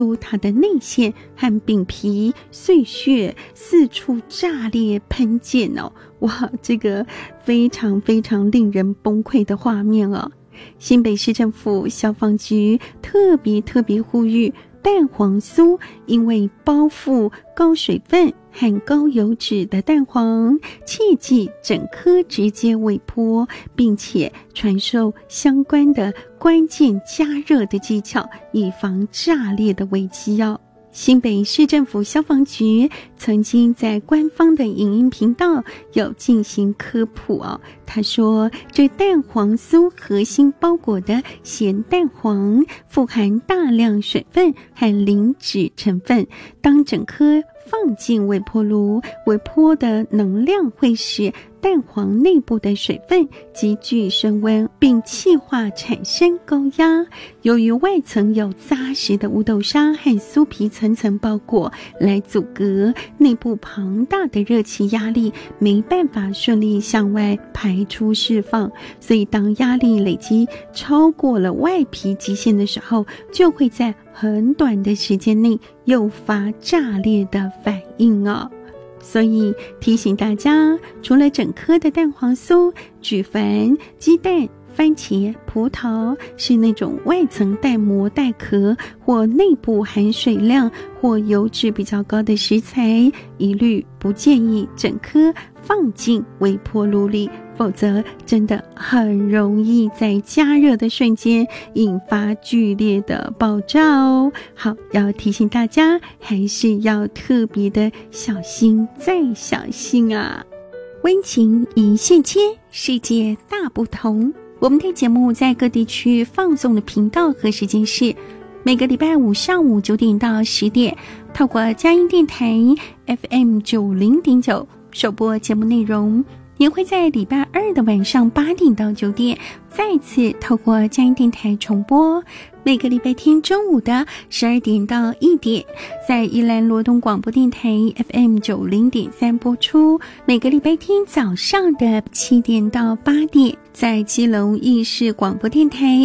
它的内馅和饼皮碎屑四处炸裂喷溅哦，哇，这个非常非常令人崩溃的画面哦。新北市政府消防局特别呼吁，蛋黄酥因为包覆高水分和高油脂的蛋黄，切忌整颗直接微波，并且传授相关的关键加热的技巧，以防炸裂的危机哦。新北市政府消防局曾经在官方的影音频道有进行科普哦。他说，这蛋黄酥核心包裹的咸蛋黄富含大量水分和磷脂成分，当整颗放进微波炉，微波的能量会使蛋黄内部的水分急剧升温，并气化产生高压。由于外层有扎实的无豆沙和酥皮层层包裹来阻隔，内部庞大的热气压力没办法顺利向外排出释放，所以当压力累积超过了外皮极限的时候，就会在很短的时间内诱发炸裂的反应哦。所以提醒大家，除了整颗的蛋黄酥，举凡鸡蛋、番茄、葡萄是那种外层带膜带壳或内部含水量或油脂比较高的食材，一律不建议整颗放进微波炉里，否则真的很容易在加热的瞬间引发剧烈的爆炸哦。好，要提醒大家，还是要特别的小心再小心啊。温情一线牵，世界大不同。我们的节目在各地区放送的频道和时间是每个礼拜五上午9点到10点，透过佳音电台 FM90.9 首播节目内容，也会在礼拜二的晚上8点到9点再次透过佳音电台重播。每个礼拜天中午的12点到1点，在宜兰罗东广播电台 FM90.3 播出。每个礼拜天早上的7点到8点，在基隆义士广播电台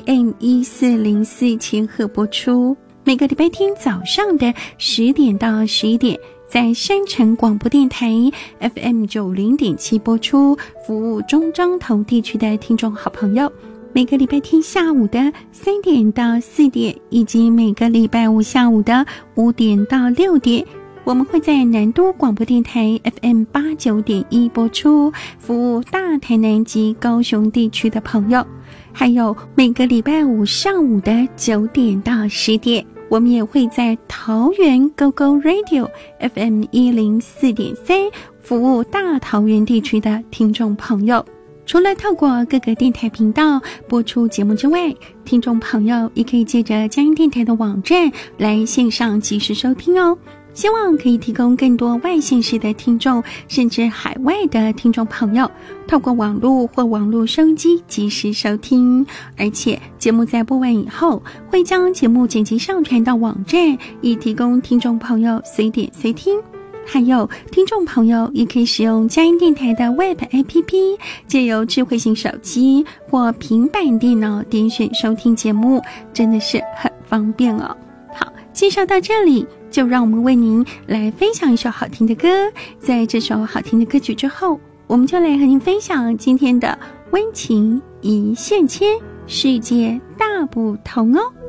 AM1404 千赫播出。每个礼拜天早上的10点到11点，在山城广播电台 FM90.7 播出，服务中彰投地区的听众好朋友。每个礼拜天下午的3点到4点，以及每个礼拜五下午的5点到6点，我们会在南都广播电台 FM89.1 播出，服务大台南及高雄地区的朋友。还有每个礼拜五上午的9点到10点，我们也会在桃园 GoGo Radio FM104.3 服务大桃园地区的听众朋友。除了透过各个电台频道播出节目之外，听众朋友也可以借着佳音电台的网站来线上即时收听哦。希望可以提供更多外县市的听众，甚至海外的听众朋友，透过网络或网络收音机即时收听。而且节目在播完以后，会将节目剪辑上传到网站，以提供听众朋友随点随听。还有听众朋友也可以使用佳音电台的 Web APP， 借由智慧型手机或平板电脑点选收听节目，真的是很方便哦。好，介绍到这里，就让我们为您来分享一首好听的歌。在这首好听的歌曲之后，我们就来和您分享今天的温情一线牵，世界大不同哦。